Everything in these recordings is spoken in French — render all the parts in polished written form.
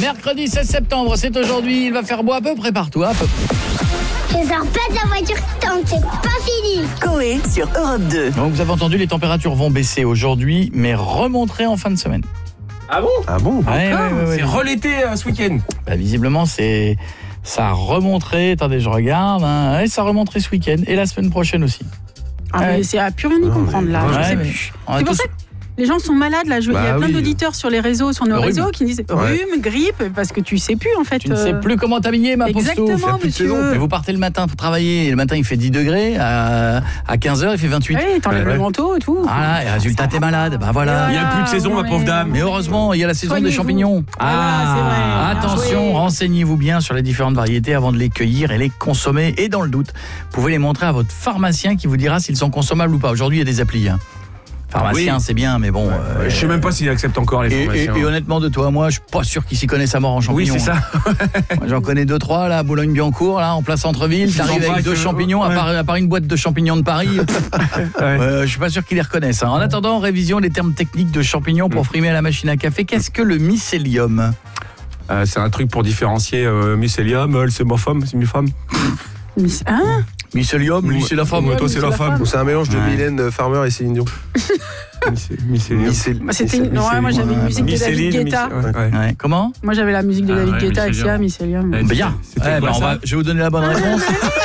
Mercredi 16 septembre, c'est aujourd'hui. Il va faire beau à peu près partout. À peu près. Je sors pas de la voiture tant que c'est pas fini. Coé sur Europe 2. Donc vous avez entendu, les températures vont baisser aujourd'hui, mais remonteront en fin de semaine. Ah bon? Ah bon? Ouais. C'est relété ce week-end. Bah, visiblement, ça remonterait. Attendez, je regarde. Hein. Ouais, ça remonterait ce week-end et la semaine prochaine aussi. Ah, mais c'est à plus rien y comprendre là. Ouais, Je sais mais plus. on a C'est pour tous- ça que les gens sont malades là. Il y a plein d'auditeurs sur les réseaux, sur nos Rhume. réseaux, qui disent rhume, grippe, parce que tu sais plus en fait. Tu ne sais plus comment t'habiller, ma pauvre Exactement, Stouff. monsieur. Mais vous partez le matin pour travailler, et le matin il fait 10 degrés, à 15h il fait 28. Oui, t'enlèves le manteau et tout. Voilà, et résultat t'es malade, bah voilà. Il n'y a plus de saison, ma pauvre dame. Mais heureusement, il y a la saison des Soignez-vous. champignons. Voilà, c'est vrai. Attention, Bien joué. renseignez-vous bien sur les différentes variétés avant de les cueillir et les consommer. Et dans le doute, vous pouvez les montrer à votre pharmacien qui vous dira s'ils sont consommables ou pas. Aujourd'hui, il y a des applis. Pharmacien, Oui. c'est bien, mais bon... Je sais même pas s'il accepte encore les Et formations. honnêtement, de toi à moi, je suis pas sûr qu'ils s'y connaissent à mort en champignons. Oui, c'est ça. Moi, j'en connais 2-3 là, à Boulogne-Billancourt, là, en plein centre-ville. T'arrives avec 2 champignons, à part une boîte de champignons de Paris. Je suis pas sûr qu'ils les reconnaissent. En attendant, révision les termes techniques de champignons pour frimer à la machine à café. Qu'est-ce que le mycélium? C'est un truc pour différencier mycélium, c'est ma femme, c'est mi femme. Hein? Mycélium, lui c'est la femme. Toi c'est la femme. C'est un mélange de Ouais. Mylène Farmer et Céline Dion. Mycélium. C'était une... ouais, moi j'avais une musique de David Guetta. Ouais. Comment? Moi j'avais la musique de David Guetta avec Sia, Mycélium. Bien. C'était quoi, ça Je vais vous donner la bonne réponse.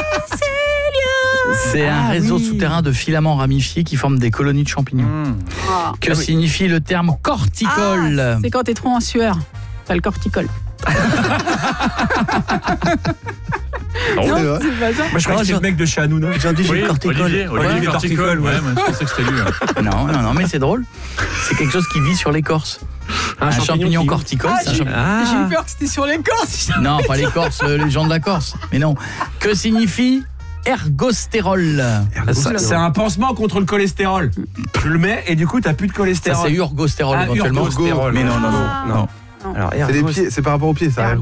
C'est un réseau souterrain de filaments ramifiés qui forment des colonies de champignons. Ah. Que signifie le terme corticole? C'est quand t'es trop en sueur. T'as le corticole. Non, C'est vrai. c'est pas ça. Moi je crois que c'est le mec de chez Hanouna. J'ai dit j'ai le corticole. Olivier Corticole, ouais. je pensais que c'était lui. Non, mais c'est drôle. C'est quelque chose qui vit sur l'écorce. Un champignon corticole, c'est un champignon. J'ai eu peur que c'était sur l'écorce. Non, pas l'écorce, les gens de la Corse. Mais non. Que signifie ergostérol? C'est un pansement contre le cholestérol. Tu le mets et du coup t'as plus de Ça, cholestérol. c'est urgostérol Ah, éventuellement. urgostérol. Mais non. Alors, C'est par rapport aux pieds, ça.